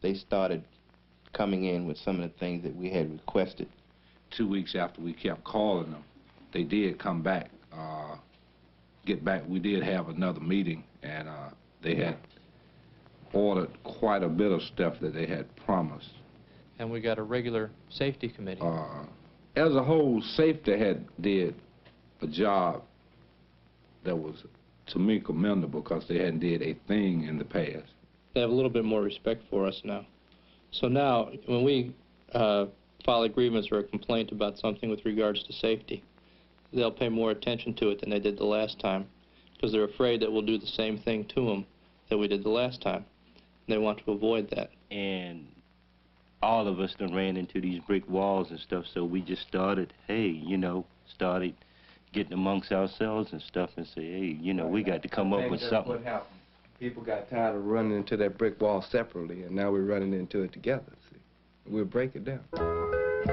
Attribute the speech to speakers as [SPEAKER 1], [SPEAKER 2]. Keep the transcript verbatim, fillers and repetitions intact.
[SPEAKER 1] they started coming in with some of the things that we had requested.
[SPEAKER 2] Two weeks after we kept calling them, they did come back, uh, get back. We did have another meeting, and uh, they had ordered quite a bit of stuff that they had promised.
[SPEAKER 3] And we got a regular safety committee.
[SPEAKER 2] Uh, as a whole, safety had did a job that was, to me, commendable, because they hadn't did a thing in the past.
[SPEAKER 3] They have a little bit more respect for us now. So now, when we uh, file a grievance or a complaint about something with regards to safety, they'll pay more attention to it than they did the last time, because they're afraid that we'll do the same thing to them that we did the last time. They want to avoid that.
[SPEAKER 4] And all of us done ran into these brick walls and stuff, so we just started, hey, you know, started getting amongst ourselves and stuff and say, hey, you know, we got to come up with something.
[SPEAKER 5] What happened? People got tired of running into that brick wall separately, and now we're running into it together. See, we'll break it down.